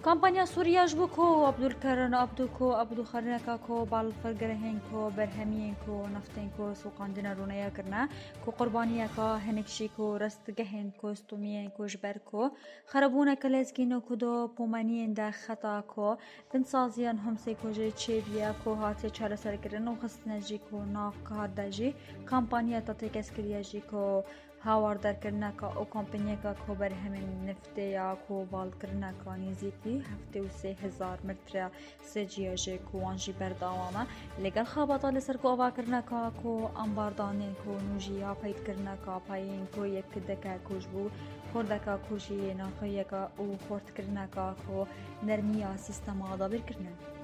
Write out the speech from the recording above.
کامپانیا سووریا ji bo ku Abdulkerin Abdû xwarineka ku balfirgirehên ku berhemiyên ku neftên ku soqandina rûneya kirine ku qurbaniyeka hinek jî ku rastgehên ku stûmiyên ku ji ber ku xerabûneka lezgîn û ku di pomeniyên de xeta ku binsaziyan Homsê ku jî çêbûye ku hatiye çareserkirin û xistina jî ku nav kar de jî kampanya te têkeskiriye jî ku hawardarkirineka û kampanyeka ku berhemên neftê ya ku balkirineka nêzîkî 73,000 metre sêciya jê ku wan jî berdewam e lêgel xebata li ser ku avakirineka ku ambardanên ku nûjî ya peydkirineka payên ku yekdike ku ji bo xwardeka ku jî naxiyeka û xwartkirineka ku nermiya sîstema dabîrkirine.